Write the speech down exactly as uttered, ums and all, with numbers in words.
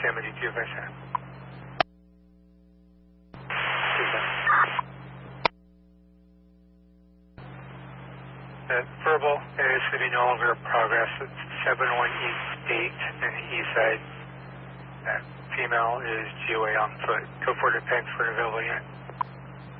Sam eighty two, Vice Sam. The verbal is to be no longer progress. It's seven one East eight in the east side. That female is G O A on foot. Go for the pens for an available unit.